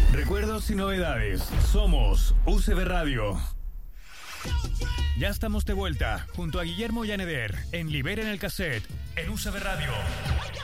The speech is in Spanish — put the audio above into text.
Recuerdos y novedades. Somos UCB Radio. Ya estamos de vuelta junto a Guillermo Llaneder en Liberen el Cassette en UCB Radio.